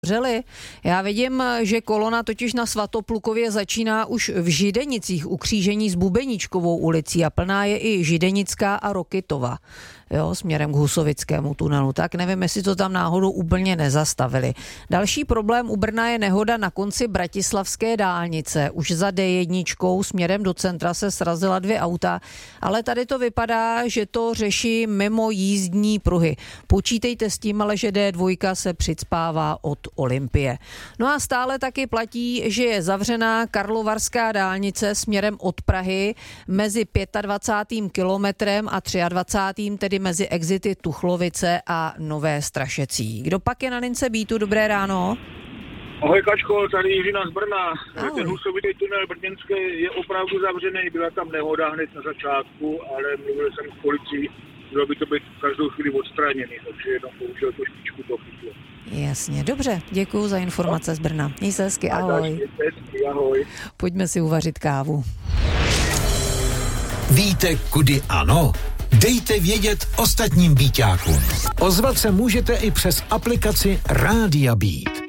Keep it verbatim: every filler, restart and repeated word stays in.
Vřeli. Já vidím, že kolona totiž na Svatoplukově začíná už v Židenicích u křížení s Bubeníčkovou ulicí a plná je i Židenická a Rokytova, jo, směrem k Husovickému tunelu. Tak nevím, jestli to tam náhodou úplně nezastavili. Další problém u Brna je nehoda na konci bratislavské dálnice. Už za dé jedna směrem do centra se srazila dvě auta, ale tady to vypadá, že to řeší mimo jízdní pruhy. Počítejte s tím, ale že dé dva se přicpává od Olympie. No a stále taky platí, že je zavřená Karlovarská dálnice směrem od Prahy mezi dvacátým pátým kilometrem a dvacátým třetím tedy mezi exity Tuchlovice a Nové Strašecí. Kdo pak je na lince Beatu? Dobré ráno. Ahoj Kačko, tady Jiřina z Brna. Ahoj. Ten Husovitý tunel brněnský je opravdu zavřený, byla tam nehoda hned na začátku, ale mluvil jsem s policií, mělo by to být každou chvíli odstraněný, takže jenom použil to špičku do chytlo. Jasně, dobře, děkuju za informace z Brna. Měj se hezky, ahoj. Hezky, ahoj. Pojďme si uvařit kávu. Víte, kudy ano? Dejte vědět ostatním Bíťákům. Ozvat se můžete i přes aplikaci Rádia Beat.